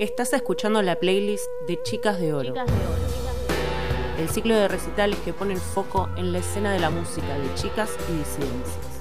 Estás escuchando la playlist de Chicas de Oro, el ciclo de recitales que pone el foco en la escena de la música de chicas y disidencias.